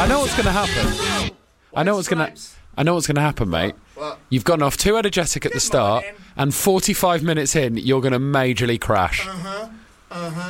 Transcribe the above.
I know what's going to happen. I know what's going to happen, mate. What? You've gone off too energetic at the start, and 45 minutes in, you're going to majorly crash.